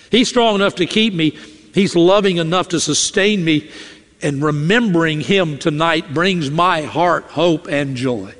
He's strong enough to keep me. He's loving enough to sustain me. And remembering Him tonight brings my heart hope and joy.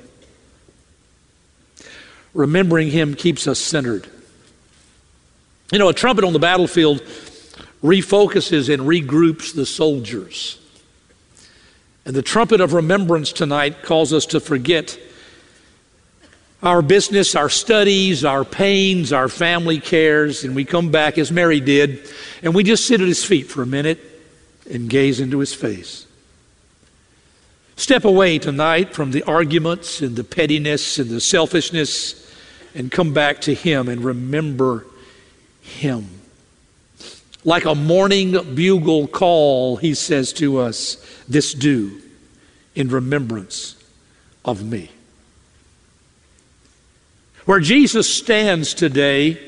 Remembering Him keeps us centered. You know, a trumpet on the battlefield refocuses and regroups the soldiers. And the trumpet of remembrance tonight calls us to forget our business, our studies, our pains, our family cares, and we come back as Mary did, and we just sit at His feet for a minute and gaze into His face. Step away tonight from the arguments and the pettiness and the selfishness and come back to Him and remember Him. Like a morning bugle call, He says to us, "This do in remembrance of me." Where Jesus stands today,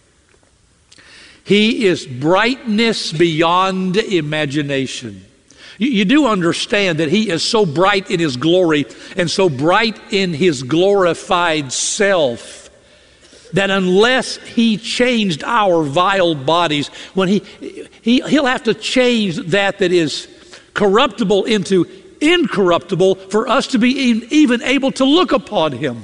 He is brightness beyond imagination. You do understand that He is so bright in His glory and so bright in His glorified self that unless He changed our vile bodies, when He'll have to change that is corruptible into incorruptible for us to be even able to look upon Him.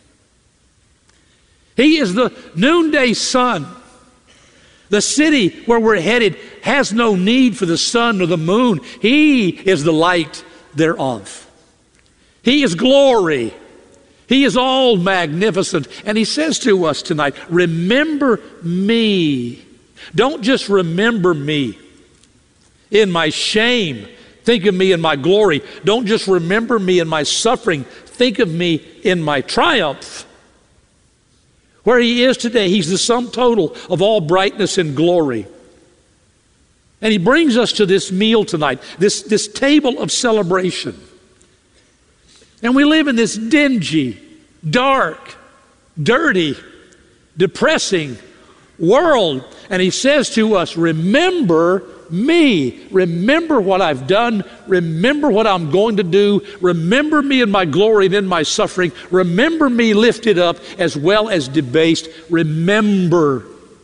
He is the noonday sun. The city where we're headed has no need for the sun or the moon. He is the light thereof. He is glory. He is all magnificent. And He says to us tonight, remember me. Don't just remember me in my shame. Think of me in my glory. Don't just remember me in my suffering. Think of me in my triumph. Where He is today, He's the sum total of all brightness and glory. And He brings us to this meal tonight, this table of celebration. And we live in this dingy, dark, dirty, depressing world. And He says to us, remember me. Remember what I've done. Remember what I'm going to do. Remember me in my glory and in my suffering. Remember me lifted up as well as debased. Remember.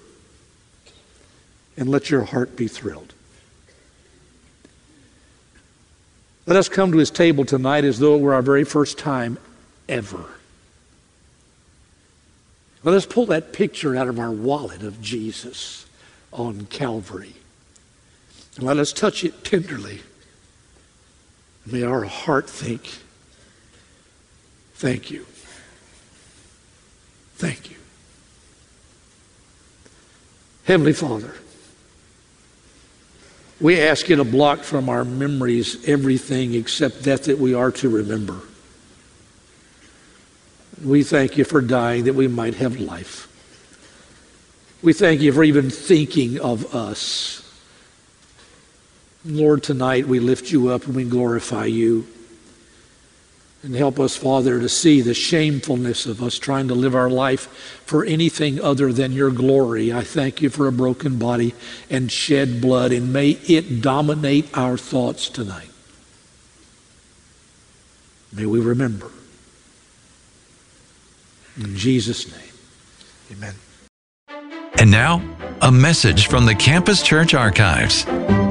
And let your heart be thrilled. Let us come to His table tonight as though it were our very first time ever. Let us pull that picture out of our wallet of Jesus on Calvary. And let us touch it tenderly. May our heart think, thank you. Thank you. Heavenly Father, we ask You to block from our memories everything except that we are to remember. We thank You for dying that we might have life. We thank You for even thinking of us. Lord, tonight we lift You up and we glorify You. And help us, Father, to see the shamefulness of us trying to live our life for anything other than Your glory. I thank You for a broken body and shed blood, and may it dominate our thoughts tonight. May we remember. In Jesus' name, amen. And now, a message from the Campus Church Archives.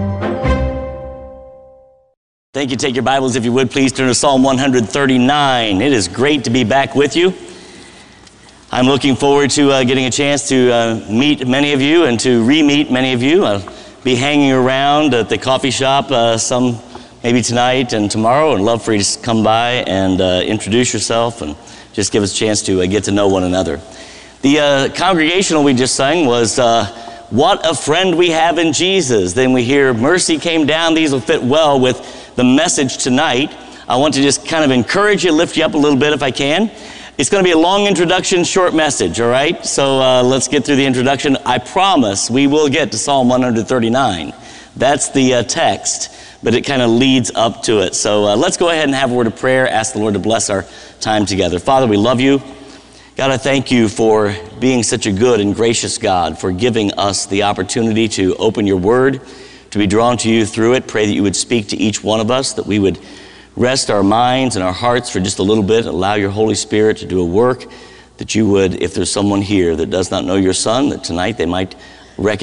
Thank you. Take your Bibles, if you would, please turn to Psalm 139. It is great to be back with you. I'm looking forward to getting a chance to meet many of you and to re-meet many of you. I'll be hanging around at the coffee shop some maybe tonight and tomorrow, and love for you to come by and introduce yourself and just give us a chance to get to know one another. The congregational we just sang was What a Friend We Have in Jesus. Then we hear Mercy Came Down. These will fit well with the message tonight. I want to just kind of encourage you, lift you up a little bit if I can. It's going to be a long introduction, short message, all right? So let's get through the introduction. I promise we will get to Psalm 139. That's the text, but it kind of leads up to it. So let's go ahead and have a word of prayer, ask the Lord to bless our time together. Father, we love You. God, I thank You for being such a good and gracious God, for giving us the opportunity to open Your word, to be drawn to You through it. Pray that You would speak to each one of us, that we would rest our minds and our hearts for just a little bit, allow Your Holy Spirit to do a work, that You would, if there's someone here that does not know Your Son, that tonight they might